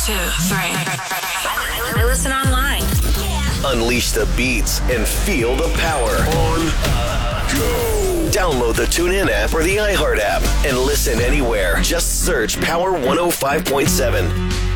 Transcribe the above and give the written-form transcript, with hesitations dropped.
2, 3. I listen online. Unleash the beats and feel the power. On go. Download the TuneIn app or the iHeart app and listen anywhere. Just search Power 105.7.